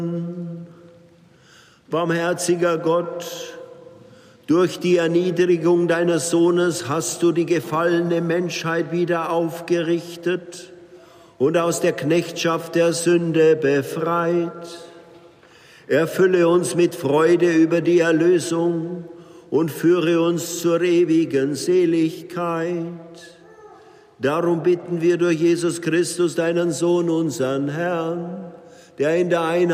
Barmherziger Gott, durch die Erniedrigung deines Sohnes hast du die gefallene Menschheit wieder aufgerichtet und aus der Knechtschaft der Sünde befreit. Erfülle uns mit Freude über die Erlösung und führe uns zur ewigen Seligkeit. Darum bitten wir durch Jesus Christus, deinen Sohn, unseren Herrn, der in der Einheit